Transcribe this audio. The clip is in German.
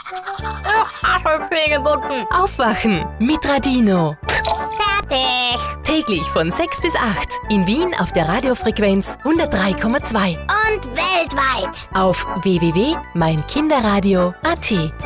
Ich hasse Zähneputzen. Aufwachen mit Radino. Fertig. Täglich von 6 bis 8. In Wien auf der Radiofrequenz 103,2. Und weltweit. Auf www.meinkinderradio.at.